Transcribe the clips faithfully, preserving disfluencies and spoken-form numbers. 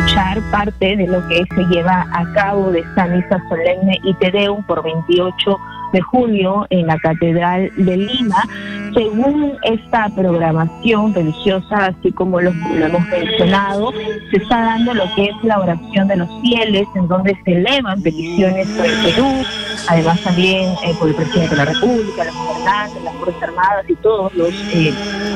escuchar parte de lo que se lleva a cabo de esta misa solemne y Te Deum por veintiocho de julio en la Catedral de Lima. Según esta programación religiosa, así como lo, lo hemos mencionado, se está dando lo que es la oración de los fieles, en donde se elevan peticiones por el Perú, además también eh, por el presidente de la República, los gobernantes, las Fuerzas Armadas y todos los eh,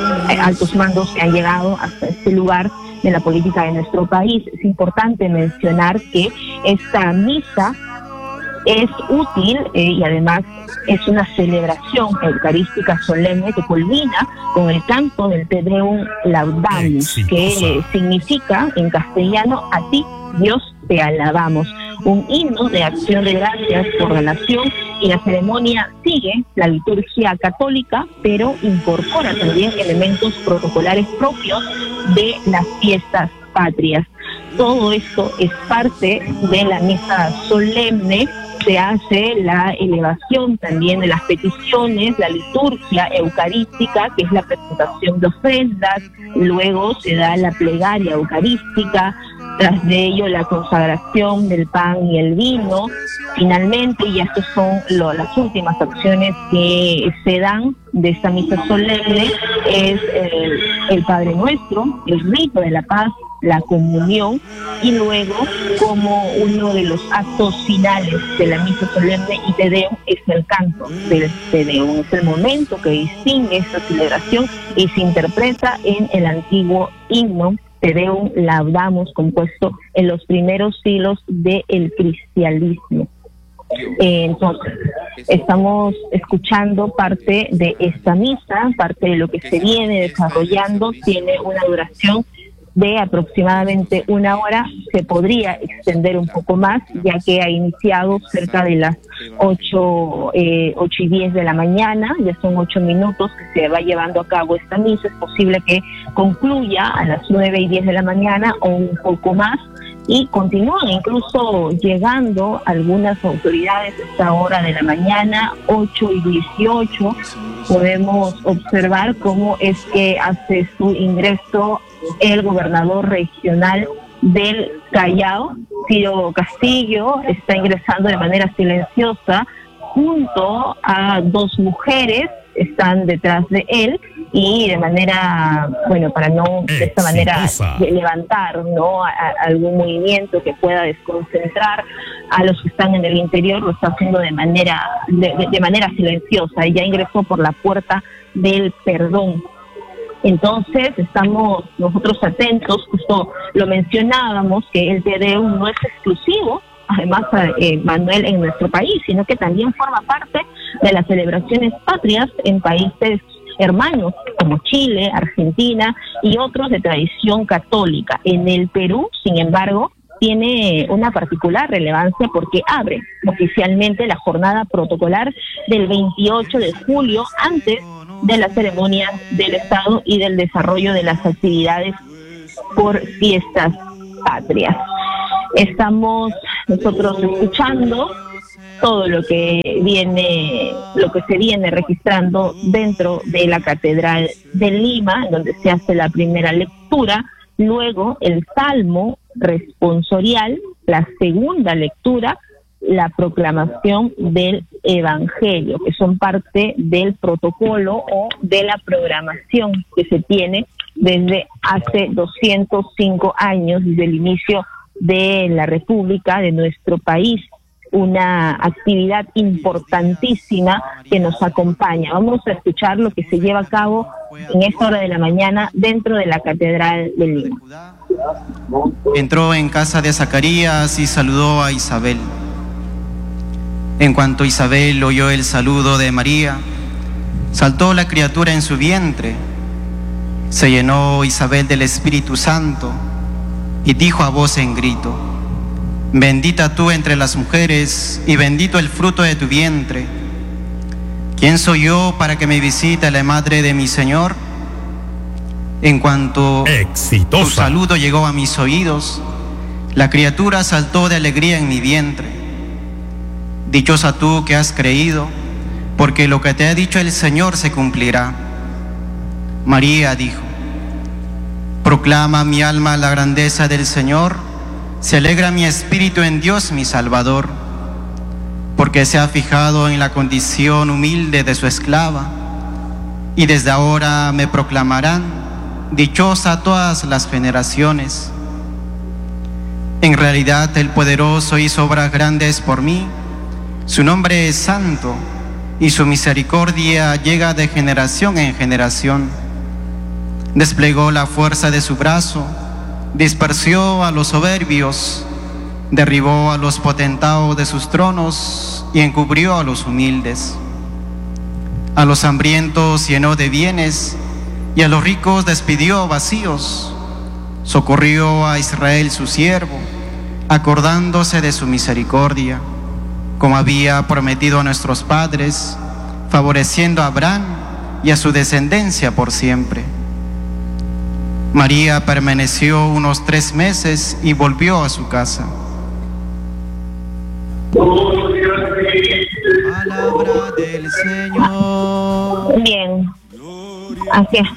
altos mandos que han llegado hasta este lugar de la política de nuestro país. Es importante mencionar que esta misa es útil eh, y además es una celebración eucarística solemne que culmina con el canto del Te Deum Laudamus, que eh, significa en castellano: a ti, Dios, te alabamos. Un himno de acción de gracias por la nación, y la ceremonia sigue la liturgia católica, pero incorpora también elementos protocolares propios de las fiestas patrias. Todo esto es parte de la misa solemne. Se hace la elevación también de las peticiones, la liturgia eucarística, que es la presentación de ofrendas, luego se da la plegaria eucarística, tras de ello la consagración del pan y el vino. Finalmente, y estas son lo, las últimas acciones que se dan de esta misa solemne, es el, el Padre Nuestro, el rito de la paz, la comunión, y luego, como uno de los actos finales de la misa solemne y Te Deum, es el canto del Te Deum. Es el momento que distingue esta celebración y se interpreta en el antiguo himno Te Deum Laudamus, compuesto en los primeros siglos del cristianismo. Eh, entonces, estamos escuchando parte de esta misa, parte de lo que se viene desarrollando. Tiene una duración de aproximadamente una hora. Se podría extender un poco más, ya que ha iniciado cerca de las ocho, eh, ocho y diez de la mañana. Ya son ocho minutos que se va llevando a cabo esta misa. Es posible que concluya a las nueve y diez de la mañana o un poco más, y continúan incluso llegando algunas autoridades a esta hora de la mañana, ocho y dieciocho. Podemos observar cómo es que hace su ingreso el gobernador regional del Callao, Ciro Castillo. Está ingresando de manera silenciosa junto a dos mujeres, están detrás de él, y de manera, bueno, para no de esta manera de levantar no a, a algún movimiento que pueda desconcentrar a los que están en el interior, lo está haciendo de manera de, de, de manera silenciosa. Ya ingresó por la puerta del perdón. Entonces estamos nosotros atentos. Justo lo mencionábamos, que el Te Deum no es exclusivo, además, eh, Manuel, en nuestro país, sino que también forma parte de las celebraciones patrias en países hermanos como Chile, Argentina y otros de tradición católica. En el Perú, sin embargo, tiene una particular relevancia porque abre oficialmente la jornada protocolar del veintiocho de julio, antes de la ceremonia del Estado y del desarrollo de las actividades por fiestas patrias. Estamos nosotros escuchando todo lo que viene, lo que se viene registrando dentro de la Catedral de Lima, donde se hace la primera lectura, luego el Salmo responsorial, la segunda lectura, la proclamación del Evangelio, que son parte del protocolo o de la programación que se tiene desde hace doscientos cinco años, desde el inicio de la República de nuestro país. Una actividad importantísima que nos acompaña. Vamos a escuchar lo que se lleva a cabo en esta hora de la mañana dentro de la Catedral de Lima. Entró en casa de Zacarías y saludó a Isabel. En cuanto Isabel oyó el saludo de María, saltó la criatura en su vientre. Se llenó Isabel del Espíritu Santo y dijo a voz en grito: bendita tú entre las mujeres y bendito el fruto de tu vientre. ¿Quién soy yo para que me visite la madre de mi Señor? En cuanto Exitosa. Tu saludo llegó a mis oídos, la criatura saltó de alegría en mi vientre. Dichosa tú que has creído, porque lo que te ha dicho el Señor se cumplirá. María dijo: proclama mi alma la grandeza del Señor, Se alegra mi espíritu en Dios mi Salvador, porque se ha fijado en la condición humilde de su esclava, y desde ahora me proclamarán dichosa todas las generaciones. En realidad el poderoso hizo obras grandes por mí, su nombre es santo, y su misericordia llega de generación en generación. Desplegó la fuerza de su brazo, dispersió a los soberbios, derribó a los potentados de sus tronos y encubrió a los humildes. A los hambrientos llenó de bienes y a los ricos despidió vacíos. Socorrió a Israel su siervo, acordándose de su misericordia, como había prometido a nuestros padres, favoreciendo a Abraham y a su descendencia por siempre. María permaneció unos tres meses y volvió a su casa. Palabra del Señor. Bien, así es,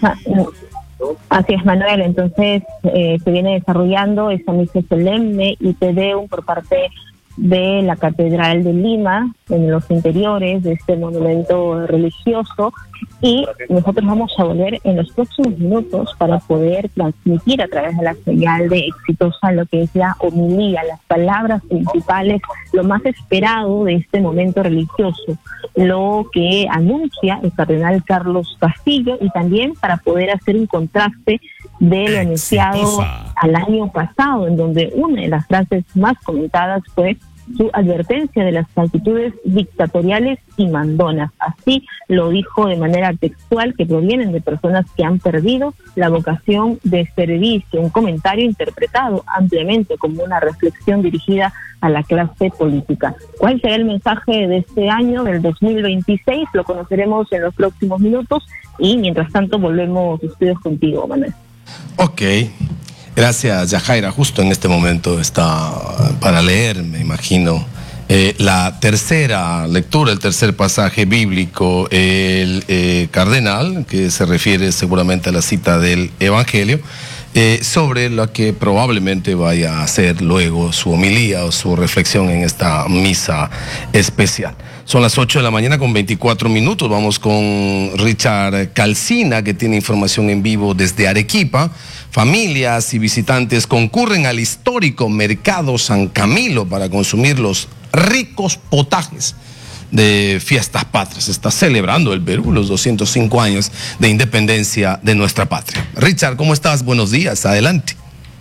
así es, Manuel. Entonces eh, se viene desarrollando esta misa solemne y Te Deum por parte de la Catedral de Lima, en los interiores de este monumento religioso, y nosotros vamos a volver en los próximos minutos para poder transmitir a través de la señal de Exitosa lo que es la homilía, las palabras principales, lo más esperado de este momento religioso, lo que anuncia el cardenal Carlos Castillo, y también para poder hacer un contraste de lo anunciado al año pasado, en donde una de las frases más comentadas fue su advertencia de las actitudes dictatoriales y mandonas. Así lo dijo de manera textual, que provienen de personas que han perdido la vocación de servicio, un comentario interpretado ampliamente como una reflexión dirigida a la clase política. ¿Cuál será el mensaje de este año, del dos mil veintiséis? Lo conoceremos en los próximos minutos, y mientras tanto volvemos a estudios contigo, Manuel. Ok, gracias, Yajaira. Justo en este momento está para leer, me imagino, eh, la tercera lectura, el tercer pasaje bíblico, el eh, cardenal, que se refiere seguramente a la cita del Evangelio, eh, sobre la que probablemente vaya a hacer luego su homilía o su reflexión en esta misa especial. Son las ocho de la mañana con veinticuatro minutos. Vamos con Richard Calcina, que tiene información en vivo desde Arequipa. Familias y visitantes concurren al histórico Mercado San Camilo para consumir los ricos potajes de Fiestas Patrias. Está celebrando el Perú los doscientos cinco años de independencia de nuestra patria. Richard, ¿cómo estás? Buenos días, adelante.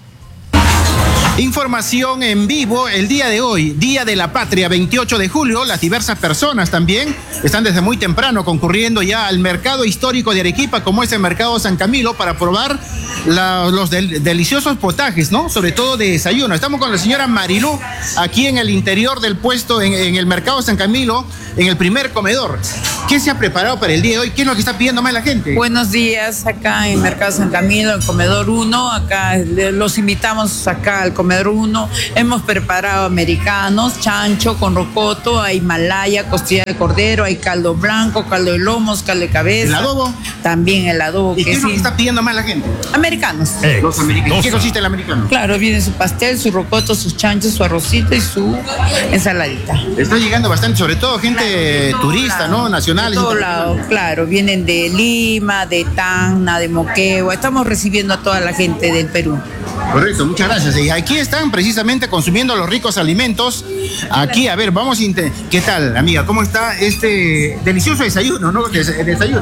Información en vivo el día de hoy, Día de la Patria, veintiocho de julio. Las diversas personas también están desde muy temprano concurriendo ya al mercado histórico de Arequipa, como es el Mercado San Camilo, para probar la, los del, deliciosos potajes, ¿no? Sobre todo de desayuno. Estamos con la señora Marilú, aquí en el interior del puesto, en, en el Mercado San Camilo, en el primer comedor. ¿Qué se ha preparado para el día de hoy? ¿Qué es lo que está pidiendo más la gente? Buenos días, acá en Mercado San Camilo, el comedor uno. Acá los invitamos acá al comedor uno. Hemos preparado americanos, chancho con rocoto, hay malaya, costilla de cordero, hay caldo blanco, caldo de lomos, caldo de cabeza. ¿El adobo? También el adobo. ¿Y que qué es lo sí. que está pidiendo más la gente? Americanos. Eh, Los americanos. ¿Qué consiste el americano? Claro, viene su pastel, su rocoto, sus chanchos, su arrocito y su ensaladita. Está llegando bastante, sobre todo gente Claro, turista, lado, ¿no? Nacional. De todo lado, claro. Vienen de Lima, de Tacna, de Moquegua. Estamos recibiendo a toda la gente del Perú. Correcto, muchas gracias. Y aquí están precisamente consumiendo los ricos alimentos. Aquí, a ver, vamos a intentar. ¿Qué tal, amiga? ¿Cómo está este delicioso desayuno, no? Des- desayuno.